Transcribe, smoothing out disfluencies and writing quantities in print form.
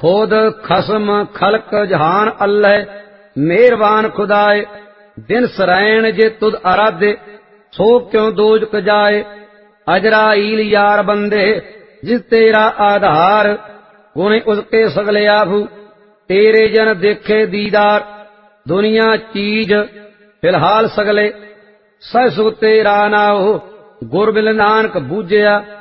खुद खसम खलक जहान अल्लाह, मेहरबान खुदाए। दिन सरैन जे तुद आराधे, सो क्यों दोजक जाए। अजराईल यार बंदे, जिस तेरा आधार, गुणे उसके सगले आभू, तेरे जन देखे दीदार। दुनिया चीज फिलहाल सगले, सह सुख तेरा नाओ, गुरबिल नानक बूझया।